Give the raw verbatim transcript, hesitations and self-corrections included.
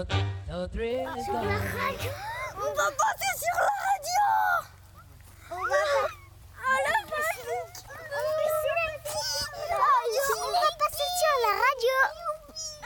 the thrill is Sur la gone. radio. On va pas